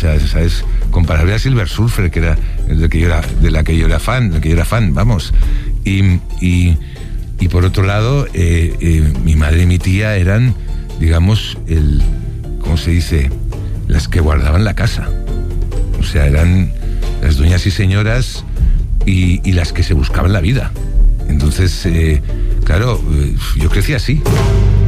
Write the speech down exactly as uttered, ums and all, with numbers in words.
sea, ¿sabes? Comparable a Silver Surfer, que era de, que yo era, de la que yo era fan, de la que yo era fan, vamos. Y, y, y por otro lado, eh, eh, mi madre y mi tía eran, digamos, el, ¿cómo se dice? Las que guardaban la casa. O sea, eran las dueñas y señoras y, y las que se buscaban la vida. Entonces, eh, claro, yo crecí así.